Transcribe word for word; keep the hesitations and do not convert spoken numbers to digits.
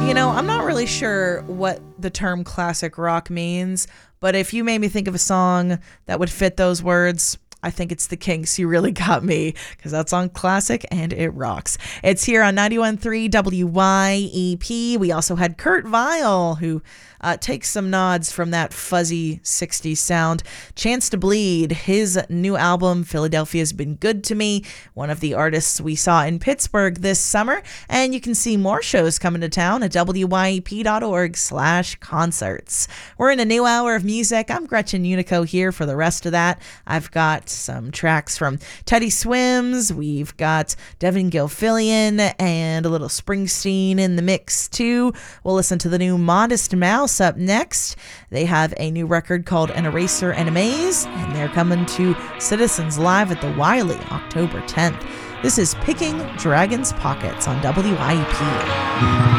You know, I'm not really sure what the term classic rock means, but if you made me think of a song that would fit those words, I think it's the Kinks. You really got me, because that song classic and it rocks. It's here on ninety-one point three W Y E P. We also had Kurt Vile, who uh, takes some nods from that fuzzy sixties sound. Chance to Bleed, his new album, Philadelphia's Been Good to Me, one of the artists we saw in Pittsburgh this summer. And you can see more shows coming to town at W Y E P dot org slash concerts. We're in a new hour of music. I'm Gretchen Unico here for the rest of that. I've got some tracks from Teddy Swims. We've got Devin Gilfillian and a little Springsteen in the mix too. We'll listen to the new Modest Mouse up next. They have a new record called An Eraser and a Maze, and they're coming to Citizens Live at the Wiley October tenth. This is Picking Dragon's Pockets on W I E P.